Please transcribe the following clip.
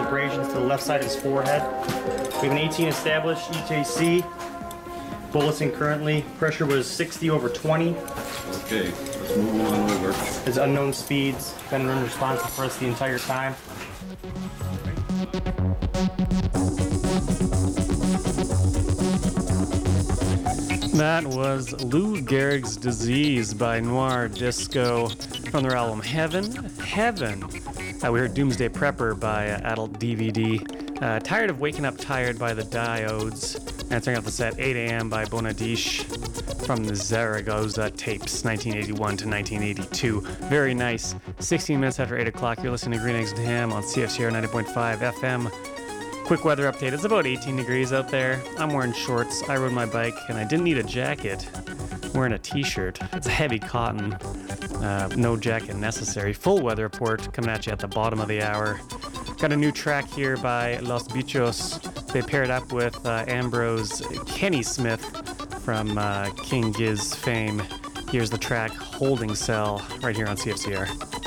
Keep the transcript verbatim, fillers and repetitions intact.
abrasions to the left side of his forehead. We have an eighteen established E J C. Bulletin currently. Pressure was sixty over twenty. Okay, let's move on over. His unknown speeds. Been unresponsive for us the entire time. That was Lou Gehrig's Disease by Noir Disco from their album Heaven. Heaven. Uh, we heard Doomsday Prepper by uh, Adult D V D. Uh, Tired of Waking Up Tired by the Diodes. Answering off the set eight a.m. by Bonadiche from the Zaragoza tapes, nineteen eighty-one to nineteen eighty-two. Very nice. sixteen minutes after eight o'clock, you're listening to Green Eggs and Ham on C F C R ninety point five F M. Quick weather update. It's about eighteen degrees out there. I'm wearing shorts. I rode my bike and I didn't need a jacket. I'm wearing a t-shirt. It's heavy cotton. Uh, no jacket necessary. Full weather report coming at you at the bottom of the hour. Got a new track here by Los Bichos. They paired up with uh, Ambrose Kenny Smith from uh, King Giz fame. Here's the track Holding Cell right here on C F C R.